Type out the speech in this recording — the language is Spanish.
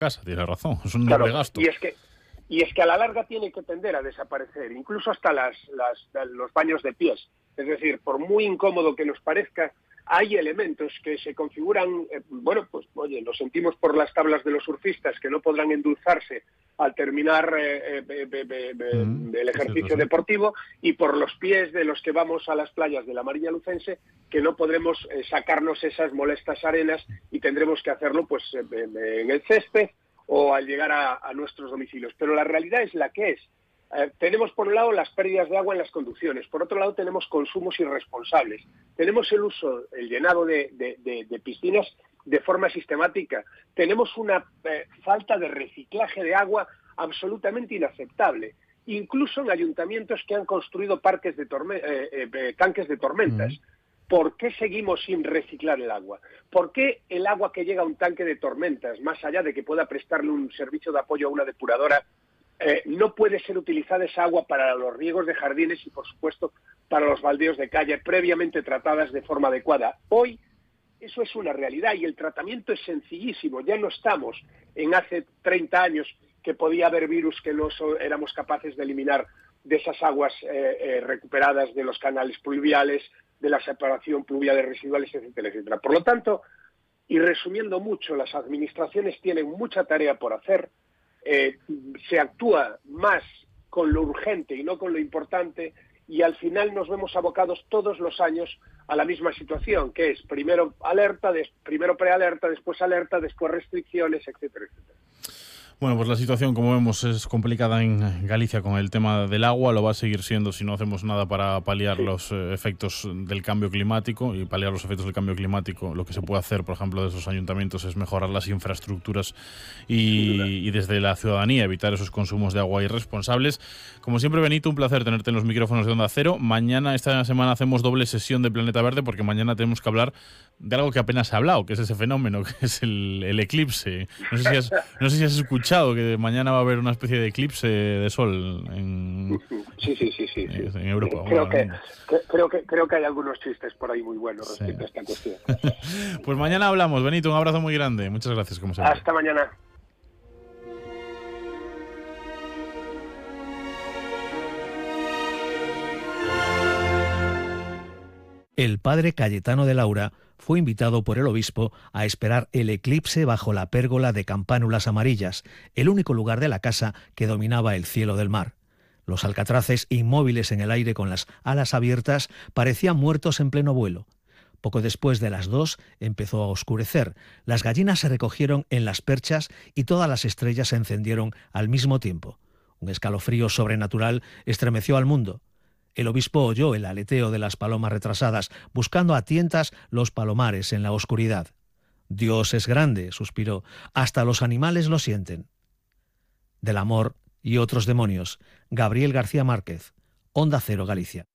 casa, tienes razón, es un Claro, doble gasto. y es que a la larga tiene que tender a desaparecer, incluso hasta los baños de pies. Es decir, por muy incómodo que nos parezca, hay elementos que se configuran, lo sentimos por las tablas de los surfistas, que no podrán endulzarse al terminar el ejercicio deportivo, y por los pies de los que vamos a las playas de la Mariña Lucense, que no podremos sacarnos esas molestas arenas y tendremos que hacerlo pues en el césped o al llegar a nuestros domicilios. Pero la realidad es la que es. Tenemos por un lado las pérdidas de agua en las conducciones, por otro lado tenemos consumos irresponsables, tenemos el llenado de piscinas de forma sistemática, tenemos una falta de reciclaje de agua absolutamente inaceptable, incluso en ayuntamientos que han construido tanques de tormentas. ¿Por qué seguimos sin reciclar el agua? ¿Por qué el agua que llega a un tanque de tormentas, más allá de que pueda prestarle un servicio de apoyo a una depuradora, no puede ser utilizada esa agua para los riegos de jardines y, por supuesto, para los baldíos de calle previamente tratadas de forma adecuada? Hoy eso es una realidad y el tratamiento es sencillísimo. Ya no estamos en hace 30 años que podía haber virus que no éramos capaces de eliminar de esas aguas recuperadas de los canales pluviales, de la separación pluvial de residuales, etcétera, etcétera. Por lo tanto, y resumiendo mucho, las administraciones tienen mucha tarea por hacer. Se actúa más con lo urgente y no con lo importante, y al final nos vemos abocados todos los años a la misma situación, que es primero prealerta, después alerta, después restricciones, etcétera, etcétera. Bueno, pues la situación, como vemos, es complicada en Galicia con el tema del agua. Lo va a seguir siendo si no hacemos nada para paliar los efectos del cambio climático. Y paliar los efectos del cambio climático, lo que se puede hacer, por ejemplo, desde los ayuntamientos es mejorar las infraestructuras y desde la ciudadanía evitar esos consumos de agua irresponsables. Como siempre, Benito, un placer tenerte en los micrófonos de Onda Cero. Mañana, esta semana, hacemos doble sesión de Planeta Verde, porque mañana tenemos que hablar de algo que apenas se ha hablado, que es ese fenómeno, que es el eclipse. No sé si has escuchado que mañana va a haber una especie de eclipse de sol en Europa. Creo que hay algunos chistes por ahí muy buenos respecto a esta cuestión. Pues mañana hablamos, Benito, un abrazo muy grande. Muchas gracias, como siempre. Hasta mañana. El padre Cayetano de Laura fue invitado por el obispo a esperar el eclipse bajo la pérgola de campánulas amarillas, el único lugar de la casa que dominaba el cielo del mar. Los alcatraces, inmóviles en el aire con las alas abiertas, parecían muertos en pleno vuelo. Poco después de las 2 empezó a oscurecer, las gallinas se recogieron en las perchas y todas las estrellas se encendieron al mismo tiempo. Un escalofrío sobrenatural estremeció al mundo. El obispo oyó el aleteo de las palomas retrasadas, buscando a tientas los palomares en la oscuridad. «Dios es grande», suspiró, «hasta los animales lo sienten». Del amor y otros demonios, Gabriel García Márquez, Onda Cero, Galicia.